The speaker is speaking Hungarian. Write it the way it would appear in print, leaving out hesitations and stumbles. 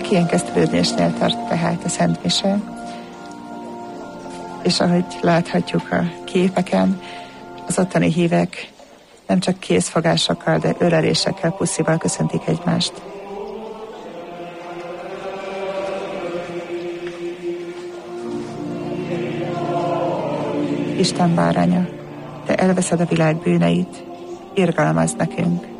kiénkeztelődésnél tart tehát a Szent Mise, és ahogy láthatjuk a képeken, az ottani hívek nem csak kézfogásokkal, de ölelésekkel, pusszival köszöntik egymást. Isten báránya, te elveszed a világ bűneit, irgalmazz nekünk.